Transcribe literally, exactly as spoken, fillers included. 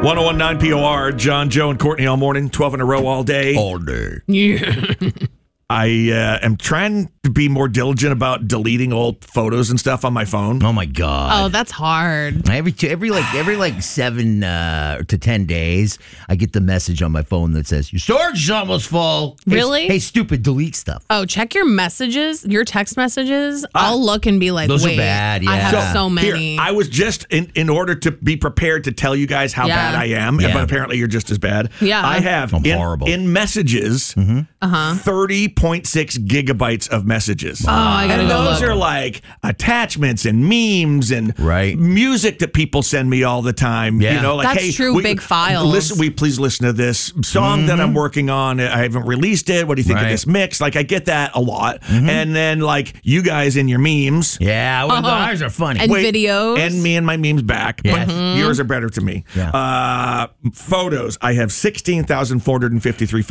one oh one point nine P O R, John, Joe, and Courtney all morning, twelve in a row all day. All day. Yeah. I uh, am trying to be more diligent about deleting old photos and stuff on my phone. Oh my god! Oh, that's hard. Every two, every like every like seven uh, to ten days, I get the message on my phone that says your storage is almost full. Hey, Really? Hey, stupid, delete stuff. Oh, check your messages, your text messages. I'll look and be like, those are wait, bad, I yeah. have so, many. Here, I was just in, in order to be prepared to tell you guys how Yeah. bad I am, Yeah. but apparently you're just as bad. Yeah. I have I'm in, horrible. in messages uh-huh. thirty point six gigabytes of messages. Oh, I gotta and go those look. are like attachments and memes and Right. music that people send me all the time. Yeah. You know, like, That's hey, true, we- big files. Listen, we please listen to this song that I'm working on. I haven't released it. What do you think of Right. this mix? Like, I get that a lot. And then, like, you guys in your memes. Yeah, well, Uh-huh. ours are funny. And videos. And me and my memes back. Yes. But yours are better to me. Yeah. Uh, photos. I have sixteen thousand four hundred fifty-three